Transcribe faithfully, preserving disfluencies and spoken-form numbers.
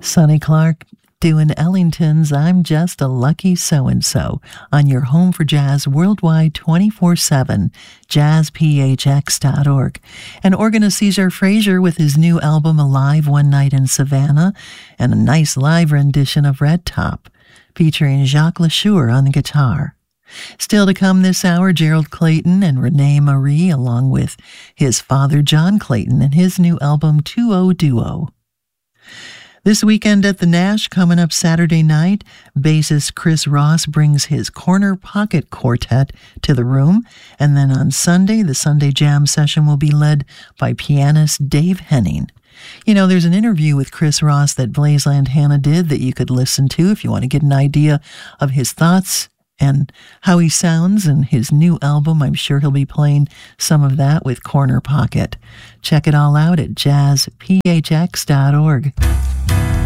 Sonny Clark doing Ellington's I'm Just a Lucky So-and-So on your home for jazz worldwide twenty-four seven, jazz p h x dot org. And organist Cesar Frazier with his new album Alive One Night in Savannah and a nice live rendition of Red Top featuring Jacques Lechour on the guitar. Still to come this hour, Gerald Clayton and Renee Marie along with his father John Clayton and his new album two-oh Duo. This weekend at the Nash, coming up Saturday night, bassist Chris Ross brings his Corner Pocket Quartet to the room. And then on Sunday, the Sunday Jam session will be led by pianist Dave Henning. You know, there's an interview with Chris Ross that Blaise Lantana did that you could listen to if you want to get an idea of his thoughts and how he sounds and his new album. I'm sure he'll be playing some of that with Corner Pocket. Check it all out at jazz p h x dot org.